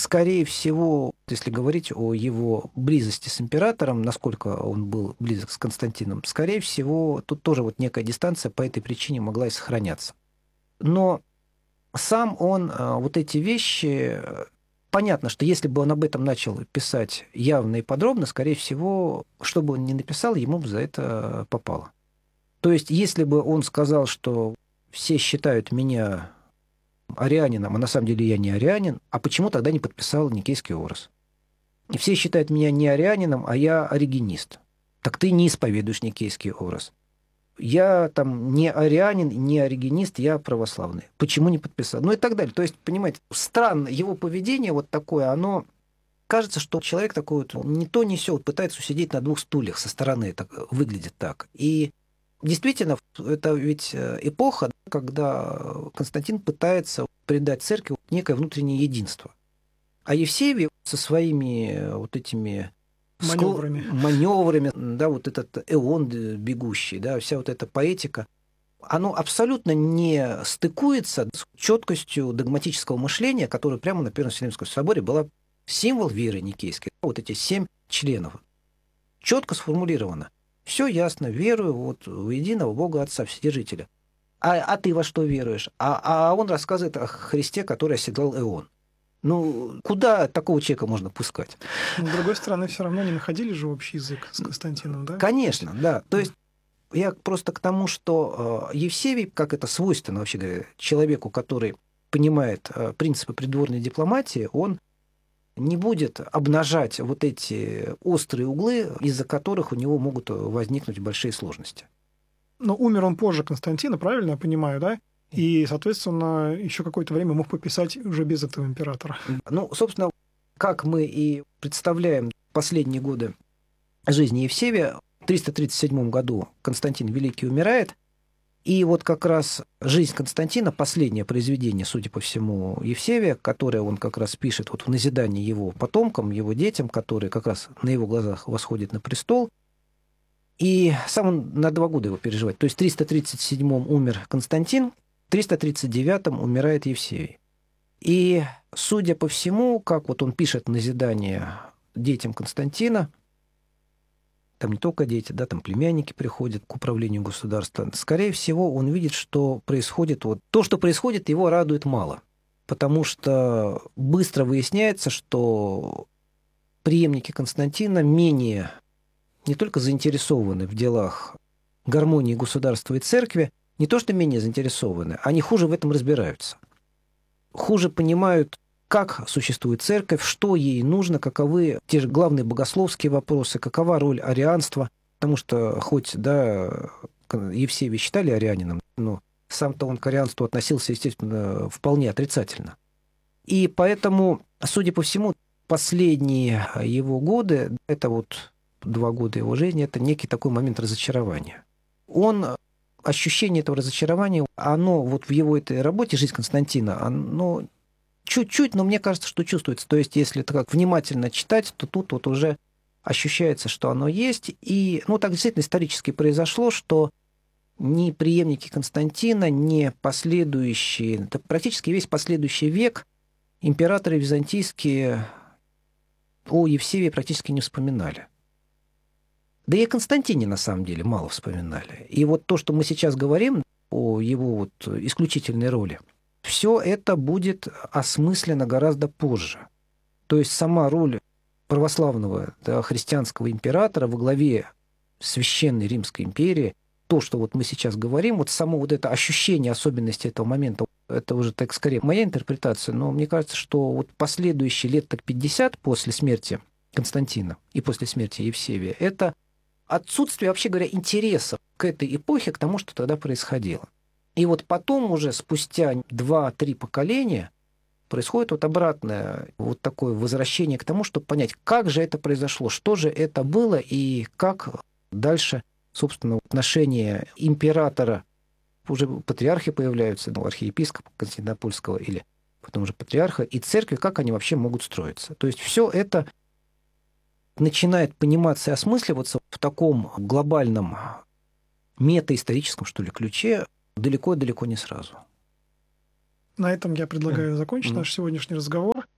скорее всего, если говорить о его близости с императором, насколько он был близок с Константином, скорее всего, тут тоже вот некая дистанция по этой причине могла и сохраняться. Но сам он вот эти вещи... Понятно, что если бы он об этом начал писать явно и подробно, скорее всего, что бы он ни написал, ему бы за это попало. То есть, если бы он сказал, что все считают меня арианином, а на самом деле я не арианин, а почему тогда не подписал Никейский образ? И все считают меня не арианином, а я оригенист. Так ты не исповедуешь Никейский образ. Я там не арианин, не оригенист, я православный. Почему не подписал? Ну и так далее. То есть, понимаете, странно его поведение вот такое, оно... Кажется, что человек такой вот не то не сё, пытается усидеть на двух стульях со стороны, так, выглядит так. И действительно, это ведь эпоха, когда Константин пытается придать церкви некое внутреннее единство. А Евсевий со своими вот этими маневрами, да, вот этот эон бегущий, да, вся вот эта поэтика, оно абсолютно не стыкуется с четкостью догматического мышления, которое прямо на Первом Вселенском соборе была символ веры никейской. Вот эти 7 членов. Четко сформулировано. Все ясно, верую вот в единого Бога Отца, Вседержителя. А ты во что веруешь? А он рассказывает о Христе, который оседлал эон. Ну, куда такого человека можно пускать? Но, с другой стороны, все равно не находили же общий язык с Константином, да? Конечно, да. То есть я просто к тому, что Евсевий, как это свойственно, вообще говоря, человеку, который понимает принципы придворной дипломатии, он не будет обнажать вот эти острые углы, из-за которых у него могут возникнуть большие сложности. Но умер он позже Константина, правильно я понимаю, да? И, соответственно, еще какое-то время мог пописать уже без этого императора. Ну, собственно, как мы и представляем последние годы жизни Евсевия, в 337 году Константин Великий умирает, и вот как раз «Жизнь Константина», последнее произведение, судя по всему, Евсевия, которое он как раз пишет вот в назидании его потомкам, его детям, которые как раз на его глазах восходят на престол. И сам он на 2 года его переживает. То есть в 337-м умер Константин, в 339-м умирает Евсевий. И, судя по всему, как вот он пишет назидание детям Константина, там не только дети, да, там племянники приходят к управлению государства. Скорее всего, он видит, что происходит. Вот то, что происходит, его радует мало. Потому что быстро выясняется, что преемники Константина менее не только заинтересованы в делах гармонии государства и церкви, не то что менее заинтересованы, они хуже в этом разбираются. Хуже понимают, как существует церковь, что ей нужно, каковы те же главные богословские вопросы, какова роль арианства. Потому что хоть, да, Евсевия считали арианином, но сам-то он к арианству относился, естественно, вполне отрицательно. И поэтому, судя по всему, последние его годы, это вот 2 года его жизни, это некий такой момент разочарования. Ощущение этого разочарования, оно вот в его этой работе «Жизнь Константина», оно чуть-чуть, но мне кажется, что чувствуется. То есть, если так внимательно читать, то тут вот уже ощущается, что оно есть. И, ну, так действительно исторически произошло, что ни преемники Константина, ни последующие, да, практически весь последующий век императоры византийские о Евсевии практически не вспоминали. Да и о Константине, на самом деле, мало вспоминали. И вот то, что мы сейчас говорим о его вот исключительной роли, все это будет осмысленно гораздо позже. То есть сама роль православного, да, христианского императора во главе Священной Римской империи, то, что вот мы сейчас говорим, вот само вот это ощущение особенности этого момента, это уже так скорее моя интерпретация, но мне кажется, что вот последующие лет так 50 после смерти Константина и после смерти Евсевия, это отсутствие, вообще говоря, интереса к этой эпохе, к тому, что тогда происходило. И вот потом уже, спустя 2-3 поколения, происходит вот обратное вот такое возвращение к тому, чтобы понять, как же это произошло, что же это было и как дальше, собственно, отношения императора, уже патриархи появляются, ну, архиепископа Константинопольского или потом уже патриарха, и церкви, как они вообще могут строиться. То есть все это начинает пониматься и осмысливаться в таком глобальном метаисторическом, что ли, ключе далеко-далеко не сразу. На этом я предлагаю закончить наш сегодняшний разговор.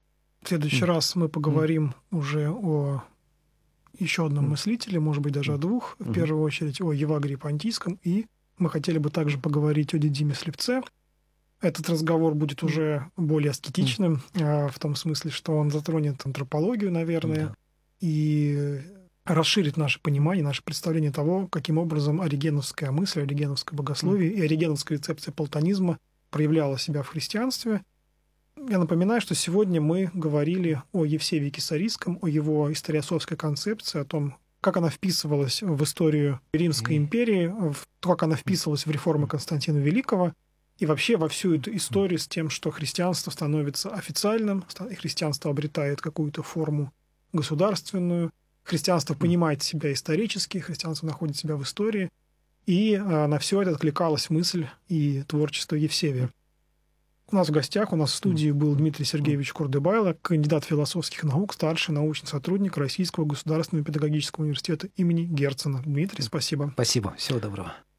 В следующий раз мы поговорим уже о еще одном мыслителе, может быть, даже о двух. В первую очередь о Евагрии Понтийском, и мы хотели бы также поговорить о Дидиме Слепце. Этот разговор будет уже более аскетичным, в том смысле, что он затронет антропологию, наверное, и расширит наше понимание, наше представление того, каким образом оригеновская мысль, оригеновское богословие и оригеновская рецепция платонизма проявляла себя в христианстве. Я напоминаю, что сегодня мы говорили о Евсевии Кесарийском, о его историософской концепции, о том, как она вписывалась в историю Римской империи, как она вписывалась в реформы Константина Великого, и вообще во всю эту историю с тем, что христианство становится официальным, и христианство обретает какую-то форму государственную, христианство понимает себя исторически, христианство находит себя в истории, и на все это откликалась мысль и творчество Евсевия. У нас в студии был Дмитрий Сергеевич Курдыбайло, кандидат философских наук, старший научный сотрудник Российского государственного педагогического университета имени Герцена. Дмитрий, спасибо. Спасибо. Всего доброго.